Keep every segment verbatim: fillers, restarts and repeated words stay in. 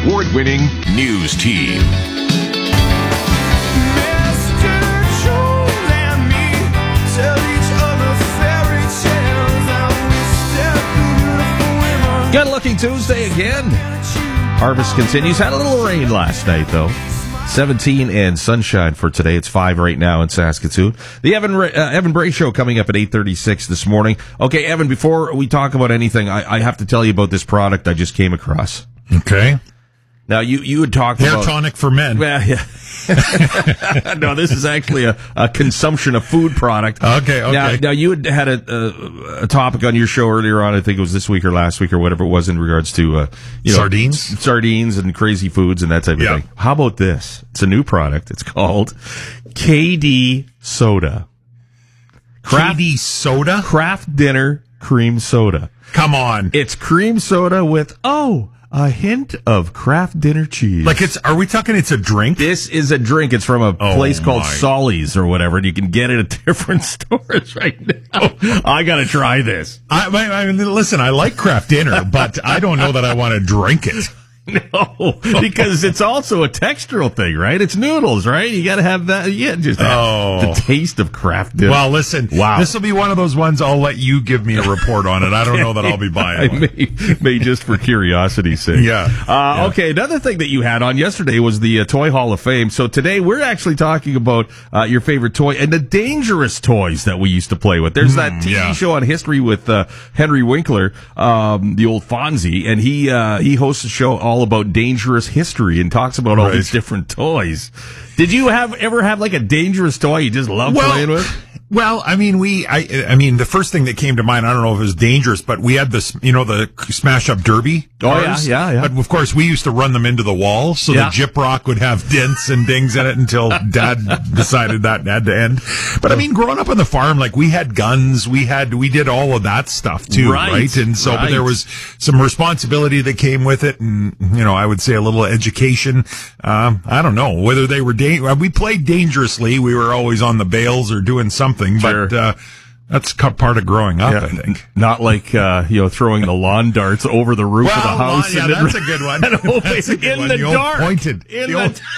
award-winning news team. Good-looking Tuesday again. Harvest continues. Had a little rain last night, though. seventeen and sunshine for today. It's five right now in Saskatoon. The Evan uh, Evan Bray Show coming up at eight thirty-six this morning. Okay, Evan, before we talk about anything, I, I have to tell you about this product I just came across. Okay. Now, you, you had talked Hair about... Hair tonic for men. Well, yeah. No, this is actually a, a consumption of food product. Okay, okay. Now, now you had had a, a, a topic on your show earlier on, I think it was this week or last week or whatever it was, in regards to uh, you know, sardines, sardines and crazy foods and that type of yeah. thing. How about this? It's a new product. It's called K D Soda. Craft, K D Soda? Kraft Dinner Cream Soda. Come on. It's cream soda with, oh... a hint of Kraft Dinner cheese. Like it's, are we talking it's a drink? This is a drink. It's from a oh place called my. Solly's or whatever, and you can get it at different stores right now. I gotta try this. I, I, I mean, listen, I like Kraft Dinner, but I don't know that I want to drink it. No, because it's also a textural thing, right? It's noodles, right? You got to have that. Yeah, just have oh. the taste of Kraft Dinner. Well, listen, wow. This will be one of those ones I'll let you give me a report on it. I don't know that I'll be buying I one. May, may just for curiosity's sake. Yeah. Uh, yeah. Okay, another thing that you had on yesterday was the uh, Toy Hall of Fame. So today we're actually talking about uh, your favorite toy and the dangerous toys that we used to play with. There's that mm, T V yeah. show on History with uh, Henry Winkler, um, the old Fonzie, and he uh, he hosts a show all about dangerous history and talks about all right. these different toys. Did you have ever have like a dangerous toy you just love well, playing with? Well, I mean, we, I, I mean, the first thing that came to mind, I don't know if it was dangerous, but we had this, you know, the smash up derby. Oh, cars. yeah, yeah, yeah. But of course, we used to run them into the wall, so yeah. the Gyprock would have dents and dings in it until Dad decided that had to end. But I mean, growing up on the farm, like we had guns, we had, we did all of that stuff too, right? right? And so, right. but there was some responsibility that came with it, and you know, I would say a little education. Um, I don't know whether they were da- we played dangerously. We were always on the bales or doing something, sure. but. Uh, That's part of growing up, yeah, I think. Not like, uh, you know, throwing the lawn darts over the roof well, of the house. Yeah, and that's then, a good one. And hope that's a good in one. the, the dark. Pointed. In the the old...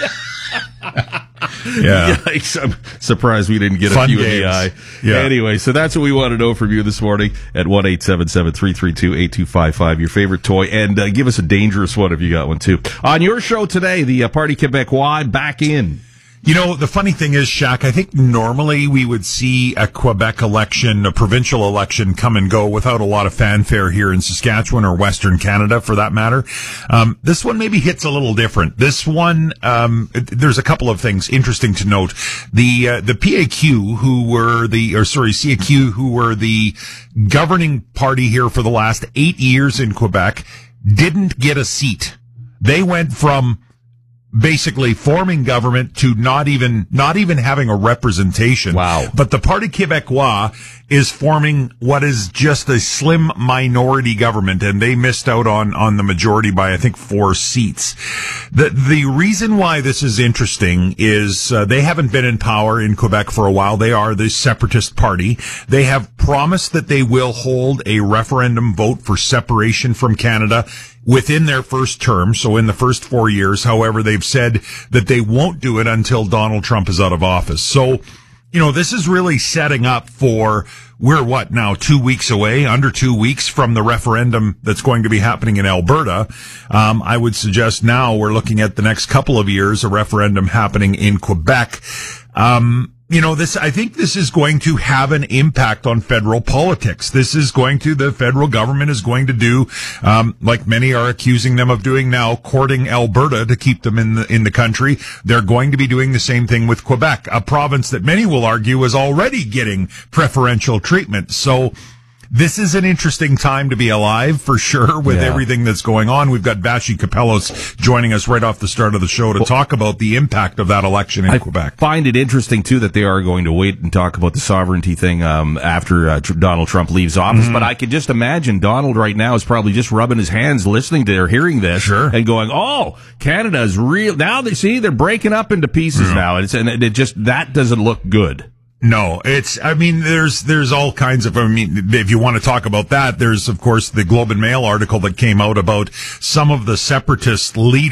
yeah. Yikes, I'm surprised we didn't get Fun a few games. in the eye. Yeah. Anyway, so that's what we want to know from you this morning at one eight seven seven, three three two, eight two five five, your favorite toy, and uh, give us a dangerous one if you got one too. On your show today, the uh, Party Quebecois back in. You know, the funny thing is, Shaq, I think normally we would see a Quebec election, a provincial election, come and go without a lot of fanfare here in Saskatchewan or Western Canada, for that matter. Um, this one maybe hits a little different. This one, um, it, there's a couple of things interesting to note. The uh, the P A Q, who were the, or sorry, C A Q, who were the governing party here for the last eight years in Quebec, didn't get a seat. They went from basically forming government to not even, not even having a representation. Wow. But the Parti Québécois is forming what is just a slim minority government, and they missed out on, on the majority by, I think, four seats. The, the reason why this is interesting is, uh, they haven't been in power in Quebec for a while. They are the separatist party. They have promised that they will hold a referendum vote for separation from Canada within their first term, so in the first four years. However, they've said that they won't do it until Donald Trump is out of office. So, you know, this is really setting up for, we're what now, two weeks away, under two weeks from the referendum that's going to be happening in Alberta. Um, I would suggest now we're looking at the next couple of years, a referendum happening in Quebec. Um, You know, this, I think this is going to have an impact on federal politics. This is going to, the federal government is going to do, um, like many are accusing them of doing now, courting Alberta to keep them in the, in the country. They're going to be doing the same thing with Quebec, a province that many will argue is already getting preferential treatment. So, this is an interesting time to be alive, for sure, with yeah. everything that's going on. We've got Vassy Kapelos joining us right off the start of the show to well, talk about the impact of that election in I Quebec. I find it interesting, too, that they are going to wait and talk about the sovereignty thing um, after uh, Donald Trump leaves office. Mm-hmm. But I could just imagine Donald right now is probably just rubbing his hands listening to or hearing this sure. and going, oh, Canada is real. Now, they see, they're breaking up into pieces mm-hmm. now. It's, and it just, that doesn't look good. No, it's, I mean, there's, there's all kinds of, I mean, if you want to talk about that, there's, of course, the Globe and Mail article that came out about some of the separatist leaders